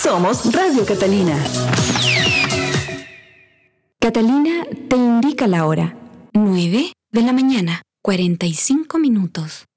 Somos Radio Catalina. Catalina te indica la hora. 9 de la mañana, 45 minutos.